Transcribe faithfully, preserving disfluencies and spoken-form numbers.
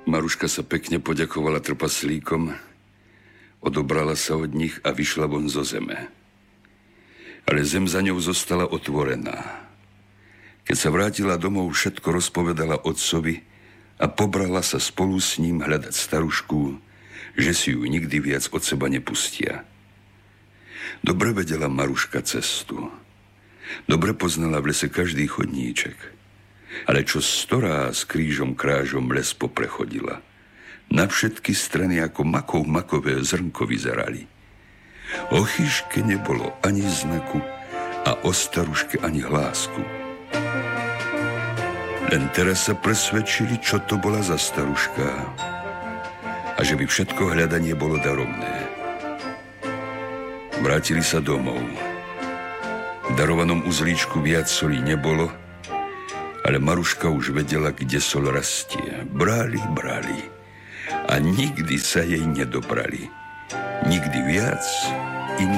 Maruška sa pekne poďakovala trpaslíkom, odobrala sa od nich a vyšla von zo zeme. Ale zem za ňou zostala otvorená. Keď sa vrátila domov, všetko rozpovedala otcovi a pobrala sa spolu s ním hľadať starušku, že si ju nikdy viac od seba nepustia. Dobre vedela Maruška cestu. Dobre poznala v lese každý chodníček. Ale čo storá s krížom krážom les poprechodila. Na všetky strany ako makov makové zrnko vyzerali. O chyške nebolo ani znaku a o staruške ani hlásku. Len teraz sa presvedčili, čo to bola za staruška a že by všetko hľadanie bolo daromné. Vrátili sa domov. V darovanom uzlíčku viac soli nebolo, ale Maruška už vedela, kde sol rastie. Brali, brali a nikdy sa jej nedobrali. Nikdy viac i